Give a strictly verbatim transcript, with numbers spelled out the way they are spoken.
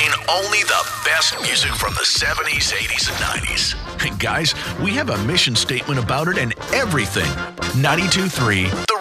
playing only the best music from the seventies, eighties, and nineties. And guys, we have a mission statement about it and everything. ninety-two point three The